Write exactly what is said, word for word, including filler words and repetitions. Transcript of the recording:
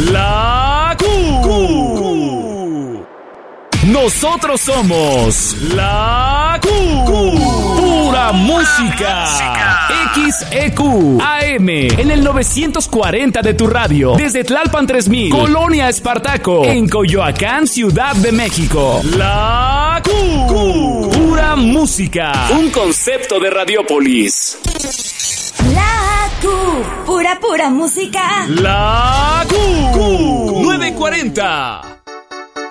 La Q. Nosotros somos La Q. Pura música. X E Q A M en el novecientos cuarenta de tu radio. Desde Tlalpan tres mil, Colonia Espartaco, en Coyoacán, Ciudad de México. La Q. Pura música. Un concepto de Radiópolis. La Q. Pura, pura música. La Q. nueve cuarenta.